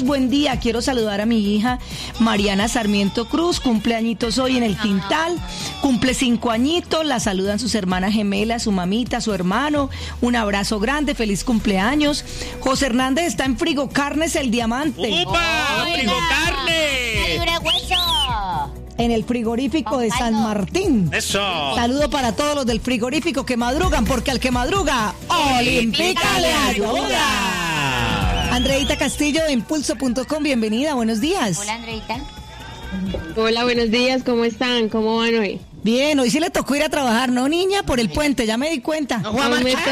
Buen día, quiero saludar a mi hija Mariana Sarmiento Cruz, cumpleañitos hoy en el Tintal, cumple 5 añitos, la saludan sus hermanas gemelas, su mamita, su hermano, un abrazo grande, feliz cumpleaños. José Hernández está en Frigocarnes El Diamante. ¡Upa! ¡Frigocarnes! En el frigorífico de San Martín. ¡Eso! Saludo para todos los del frigorífico que madrugan, porque al que madruga, Olímpica le ayuda. Andreita Castillo de Impulso.com, bienvenida, buenos días. Hola, Andreita. Hola, buenos días, ¿cómo están? ¿Cómo van hoy? Bien, hoy sí le tocó ir a trabajar, ¿no, niña? Por el puente, ya me di cuenta. Hoy me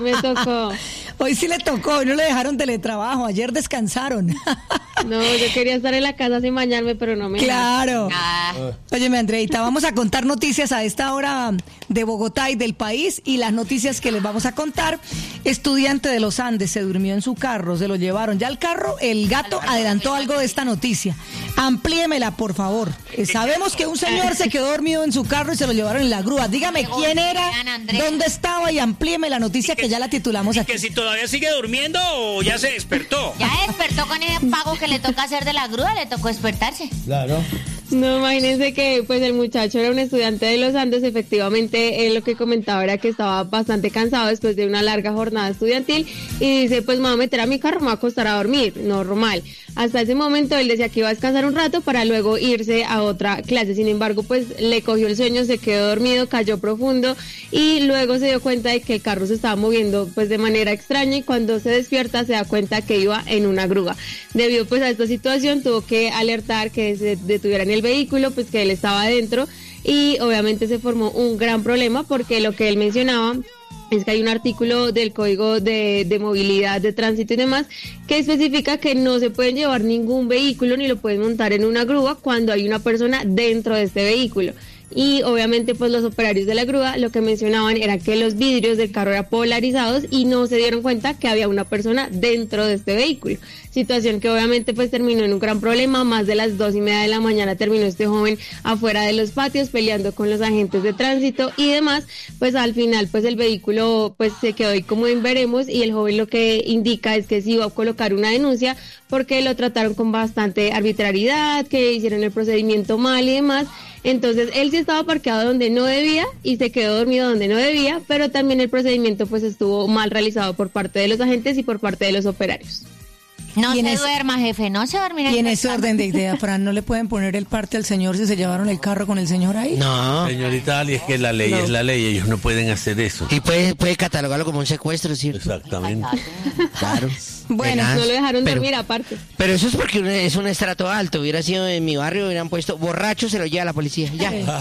tocó. Hoy sí le tocó, hoy no le dejaron teletrabajo, ayer descansaron. No, yo quería estar en la casa sin bañarme, pero no me... Claro. Óyeme, Andreita, vamos a contar noticias a esta hora de Bogotá y del país, y las noticias que les vamos a contar. Estudiante de los Andes se durmió en su carro, se lo llevaron. Ya el carro, el gato adelantó algo de esta noticia. Amplíemela, por favor. Sabemos que un señor se quedó dormido en su carro y se lo llevaron en la grúa. Dígame quién era, dónde estaba y amplíeme la noticia que ya la titulamos aquí. Que si todavía sigue durmiendo o ya se despertó. Ya despertó con el pago que le toca hacer de la grúa, le tocó despertarse. Claro. No, imagínense que pues el muchacho era un estudiante de los Andes, efectivamente lo que comentaba era que estaba bastante cansado después de una larga jornada estudiantil y dice, pues me voy a meter a mi carro, me voy a acostar a dormir, normal. Hasta ese momento él decía que iba a descansar un rato para luego irse a otra clase, sin embargo pues le cogió el sueño, se quedó dormido, cayó profundo y luego se dio cuenta de que el carro se estaba moviendo pues de manera extraña y cuando se despierta se da cuenta que iba en una grúa. Debido pues a esta situación tuvo que alertar que se detuvieran el vehículo, pues que él estaba adentro y obviamente se formó un gran problema porque lo que él mencionaba es que hay un artículo del Código de Movilidad, de Tránsito y demás que especifica que no se pueden llevar ningún vehículo ni lo pueden montar en una grúa cuando hay una persona dentro de este vehículo. Y obviamente pues los operarios de la grúa lo que mencionaban era que los vidrios del carro eran polarizados y no se dieron cuenta que había una persona dentro de este vehículo. Situación que obviamente pues terminó en un gran problema. Más de las 2:30 de la mañana terminó este joven afuera de los patios peleando con los agentes de tránsito y demás. Pues al final pues el vehículo pues se quedó ahí como en veremos y el joven lo que indica es que sí iba a colocar una denuncia porque lo trataron con bastante arbitrariedad, que hicieron el procedimiento mal y demás. Entonces él sí estaba parqueado donde no debía y se quedó dormido donde no debía, pero también el procedimiento pues estuvo mal realizado por parte de los agentes y por parte de los operarios. No se duerma, jefe, no se dormirá. Y en ese orden de idea, Fran, ¿no le pueden poner el parte al señor si se llevaron el carro con el señor ahí? No. Señorita Ali, es que la ley es la ley, ellos no pueden hacer eso. Y puede catalogarlo como un secuestro, ¿cierto? Exactamente. Claro. Bueno, no lo dejaron dormir aparte. Pero eso es porque es un estrato alto. Hubiera sido en mi barrio, hubieran puesto borracho, se lo lleva la policía. Ya. ¿De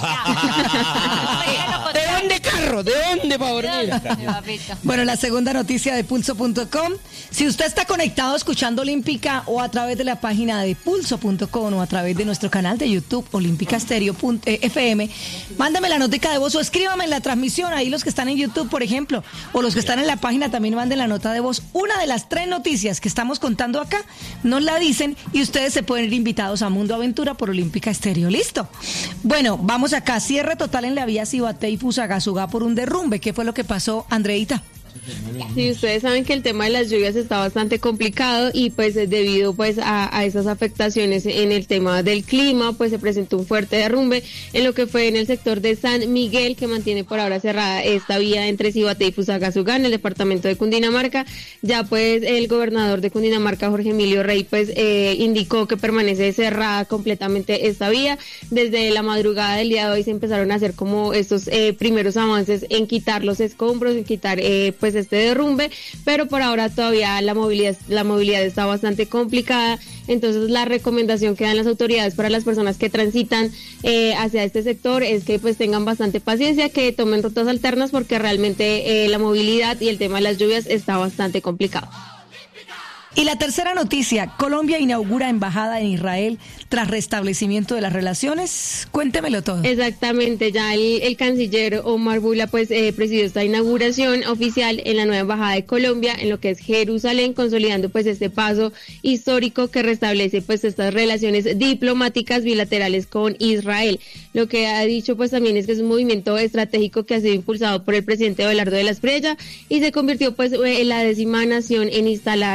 dónde carro? ¿De dónde para dormir? Bueno, la segunda noticia de Pulso.com. Si usted está conectado escuchando Olímpica o a través de la página de Pulso.com o a través de nuestro canal de YouTube, olímpicastereo.fm, mándame la notica de voz o escríbame en la transmisión, ahí los que están en YouTube, por ejemplo, o los que están en la página también manden la nota de voz. Una de las 3 noticias que estamos contando acá, nos la dicen y ustedes se pueden ir invitados a Mundo Aventura por Olímpica Estéreo. ¿Listo? Bueno, vamos acá. Cierre total en la vía Cibaté y Fusagasugá por un derrumbe. ¿Qué fue lo que pasó, Andreita? Sí, ustedes saben que el tema de las lluvias está bastante complicado y pues debido pues a esas afectaciones en el tema del clima, pues se presentó un fuerte derrumbe en lo que fue en el sector de San Miguel, que mantiene por ahora cerrada esta vía entre Cibaté y Fusagasugá en el departamento de Cundinamarca. Ya pues el gobernador de Cundinamarca, Jorge Emilio Rey, pues indicó que permanece cerrada completamente esta vía. Desde la madrugada del día de hoy se empezaron a hacer como estos primeros avances en quitar los escombros, en quitar pues este derrumbe, pero por ahora todavía la movilidad está bastante complicada. Entonces la recomendación que dan las autoridades para las personas que transitan hacia este sector es que pues tengan bastante paciencia, que tomen rutas alternas porque realmente la movilidad y el tema de las lluvias está bastante complicado. Y la tercera noticia, Colombia inaugura embajada en Israel tras restablecimiento de las relaciones. Cuéntemelo todo. Exactamente, ya el canciller Omar Bula pues presidió esta inauguración oficial en la nueva embajada de Colombia en lo que es Jerusalén, consolidando pues este paso histórico que restablece pues estas relaciones diplomáticas bilaterales con Israel. Lo que ha dicho pues también es que es un movimiento estratégico que ha sido impulsado por el presidente Abelardo de la Espriella y se convirtió pues en la 10ª nación en instalar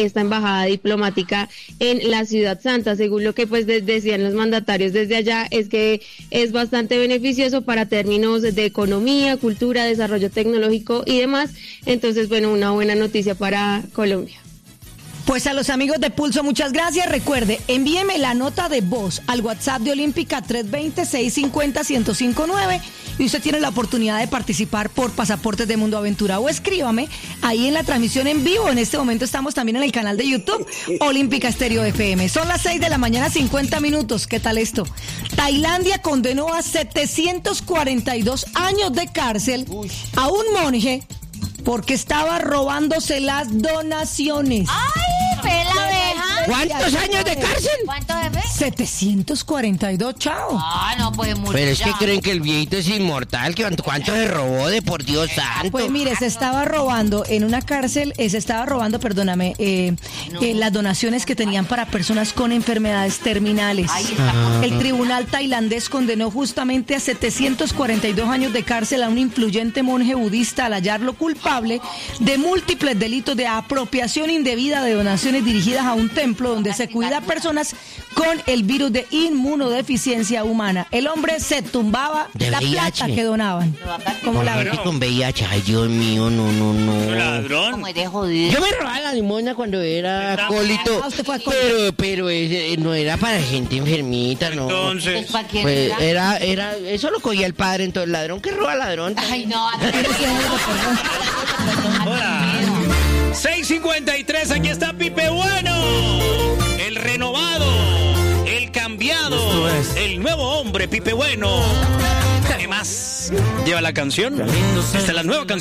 esta embajada diplomática en la Ciudad Santa. Según lo que pues decían los mandatarios desde allá, es que es bastante beneficioso para términos de economía, cultura, desarrollo tecnológico y demás. Entonces, bueno, una buena noticia para Colombia. Pues a los amigos de Pulso, muchas gracias. Recuerde, envíeme la nota de voz al WhatsApp de Olímpica 320-650-1059 y usted tiene la oportunidad de participar por Pasaportes de Mundo Aventura, o escríbame ahí en la transmisión en vivo. En este momento estamos también en el canal de YouTube Olímpica Estéreo FM. Son las 6 de la mañana, 50 minutos. ¿Qué tal esto? Tailandia condenó a 742 años de cárcel a un monje porque estaba robándose las donaciones. ¡Ay, pela abeja! ¿Cuántos años de cárcel? ¿Cuántos, jefe? 742, chao. Ah, no, pues mucho. Pero es que ya. creen que el viejito es inmortal. ¿Cuánto se robó de por Dios santo? Pues mire, se estaba robando en una cárcel, las donaciones que tenían para personas con enfermedades terminales. El tribunal tailandés condenó justamente a 742 años de cárcel a un influyente monje budista al hallarlo culpable de múltiples delitos de apropiación indebida de donaciones dirigidas a un templo donde se cuida a personas con el virus de inmunodeficiencia humana. El hombre se tumbaba De la VIH. plata que donaban. Como la Gente con VIH, ay Dios mío, no. Ladrón. Como es de jodido. Yo me robaba la limosna cuando era acólito, Ah, usted fue acólito. pero no era para gente enfermita, no. Entonces, ¿Para quién Pues era? era, eso lo cogía el padre, entonces ladrón que roba ladrón. Ay, no. hola. 6:53, aquí está Pipe Bueno. El renovado, el cambiado, el nuevo hombre Pipe Bueno. ¿Qué más lleva la canción? Esta es la nueva canción.